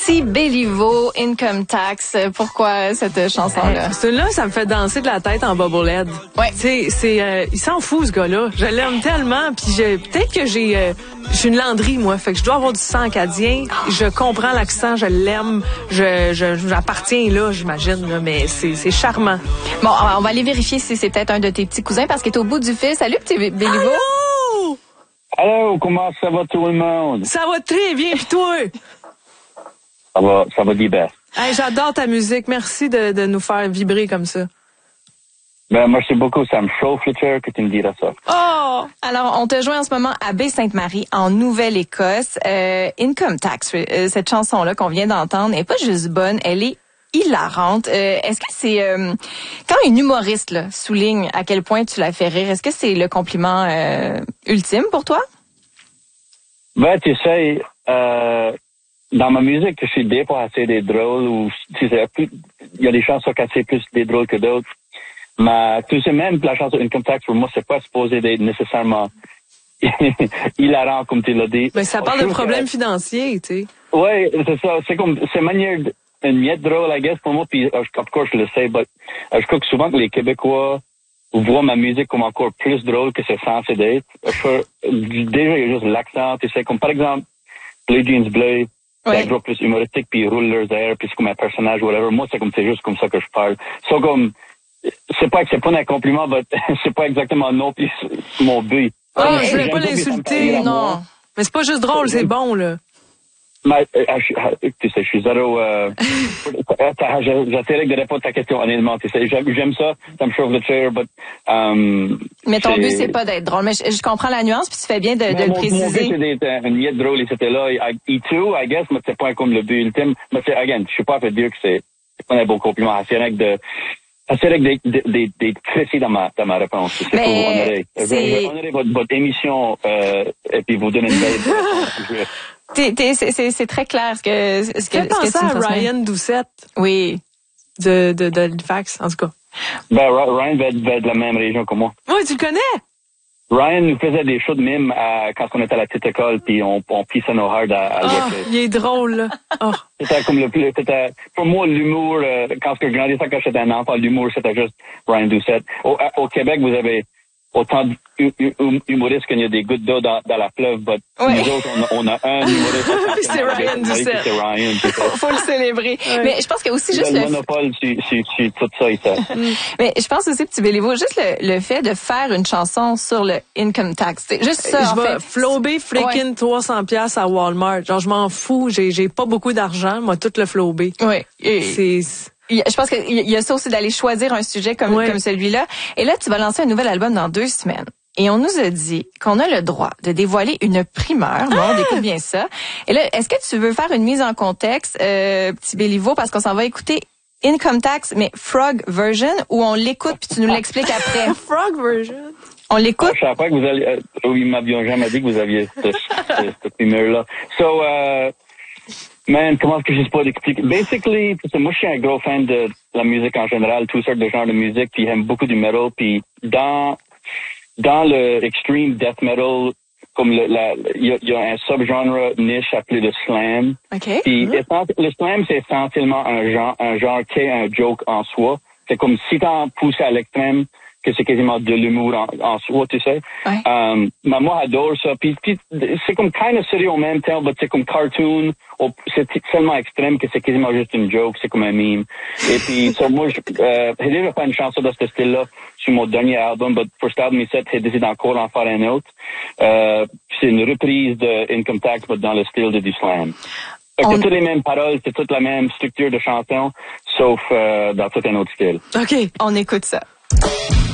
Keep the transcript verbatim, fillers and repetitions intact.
Petit Béliveau, Income Tax. Pourquoi cette chanson-là? Celui-là, ça me fait danser de la tête en bobblehead. Ouais. C'est, c'est, euh, il s'en fout, ce gars-là. Je l'aime tellement, puis je, peut-être que j'ai, euh, j'ai une landrie, moi. Fait que je dois avoir du sang acadien. Je comprends l'accent, je l'aime. Je, je, j'appartiens là, j'imagine, là, mais c'est, c'est charmant. Bon, on va aller vérifier si c'est peut-être un de tes petits cousins parce qu'il est au bout du fil. Salut, Petit Béliveau. Allô! Allô, comment ça va tout le monde? Ça va très bien, pis toi? Ça va, ça va bien. Hey, j'adore ta musique. Merci de, de nous faire vibrer comme ça. Ben, merci beaucoup. Ça me chauffe le cœur que tu me diras ça. Oh! Alors, on te joint en ce moment à Baie-Sainte-Marie, en Nouvelle-Écosse. Euh, Income Tax, euh, cette chanson-là qu'on vient d'entendre, n'est pas juste bonne, elle est hilarante. Euh, est-ce que c'est... Euh, quand une humoriste là, souligne à quel point tu la fais rire, est-ce que c'est le compliment euh, ultime pour toi? Ben, tu sais... Euh... Dans ma musique, je suis des fois assez des drôles ou tu sais, il y a des chansons qui sont assez plus des drôles que d'autres. Mais tu sais, même la chanson Income Tax, pour moi, c'est pas supposé d'être nécessairement hilarant, comme tu l'as dit. Mais ça parle de problèmes que... financiers, tu sais. Oui, c'est ça. C'est comme, c'est manière, une miette drôle, I guess, pour moi, puis, of course, je le sais, mais je crois que souvent que les Québécois voient ma musique comme encore plus drôle que c'est censé d'être. Je, déjà, il y a juste l'accent, tu sais, comme par exemple, Blue Jeans Bleu. C'est un groupe plus humoristique, puis ils roulent leurs airs, puis c'est comme un personnage, whatever. Moi, c'est comme, c'est juste comme ça que je parle. C'est comme, c'est pas que c'est pas un compliment, mais c'est pas exactement non, puis c'est mon but. Oh, euh, je voulais pas l'insulter, non. Mais c'est pas juste drôle, c'est bon, là. Mais, euh, je, tu sais, je suis zéro, euh, j'essaierai de répondre à ta question honnêtement, tu sais, j'aime, j'aime ça, ça me chauffe le cœur, but, um, mais ton but, c'est pas d'être drôle, mais je, je comprends la nuance, puis tu fais bien de, de mon, le préciser. Mon but, c'est d'être une miette drôle, et c'était là, et tout, I guess, mais c'est pas comme le but ultime, mais c'est, again, je suis pas fait dire que c'est, c'est pas un beau compliment, c'est rien que de, c'est vrai que d'être précis dans ma, dans ma réponse. C'est pour vous honorer. Je vais honorer votre, votre émission, euh, et puis vous donner une belle. T'es, t'es, c'est, c'est, c'est très clair ce que, ce que, ce que, ce que tu à Ryan Doucette. Oui. De, de, de Halifax, en tout cas. Ben, Ryan va être, va être de la même région que moi. Oui, tu le connais? Ryan nous faisait des shows de mime à, quand on était à la petite école, puis on, on pissait nos hearts à, à oh, il est drôle, là. Oh. C'était comme le plus, c'était, pour moi, l'humour, euh, quand je grandissais, quand j'étais un enfant, l'humour, c'était juste Ryan Doucette. Au, au Québec, vous avez autant d'humoristes qu'il y a des gouttes d'eau dans, dans la fleuve, mais oui. Nous autres, on a, on a un humoriste. c'est Ryan Doucette. C'est Ryan. faut, faut le célébrer. Oui. Mais je pense que aussi juste le... le... monopole, c'est, c'est, c'est tout ça, ça. Mais je pense aussi, Petit Béliveau, juste le, le fait de faire une chanson sur le income tax, c'est juste ça, je en vais fait. flober freaking ouais. trois cents piastres à Walmart. Genre, je m'en fous. J'ai, j'ai pas beaucoup d'argent. Moi, tout le flober. Oui. Et... C'est... Je pense qu'il y a ça aussi d'aller choisir un sujet comme, oui. comme celui-là. Et là, tu vas lancer un nouvel album dans deux semaines. Et on nous a dit qu'on a le droit de dévoiler une primeur. Bon, ah! On écoute bien ça. Et là, est-ce que tu veux faire une mise en contexte, euh, Petit Béliveau, parce qu'on s'en va écouter Income Tax, mais Frog version, ou on l'écoute puis tu nous l'expliques après? Frog version. On l'écoute? Ah, je savais pas que vous alliez, euh, oui, ils m'avaient jamais dit que vous aviez cette, cette, cette primeur-là. So, euh, man, comment est-ce que je sais pas d'expliquer? Basically, parce que moi, je suis un gros fan de la musique en général, toutes sortes de genres de musique, puis j'aime beaucoup du metal, puis dans, dans le extreme death metal, comme le, la, il y a, y a un subgenre niche appelé le slam. Okay. Puis, mm-hmm. le slam, c'est essentiellement un genre, un genre qui est un joke en soi. C'est comme si t'en pousses à l'extrême, que c'est quasiment de l'humour en, en soi, tu sais. Ouais. Um, mais moi, j'adore ça. Puis, puis c'est comme kind of sérieux en même temps, mais c'est comme cartoon. C'est tellement extrême que c'est quasiment juste une joke, c'est comme un meme. Et puis, so, moi, euh, j'ai déjà fait une chanson de ce style-là sur mon dernier album, mais pour cet album, j'ai décidé encore d'en faire un autre. Euh, c'est une reprise de Income Tax, mais dans le style de du slam. C'est On... toutes les mêmes paroles, c'est toute la même structure de chanson, sauf euh, dans tout un autre style. OK, on écoute ça.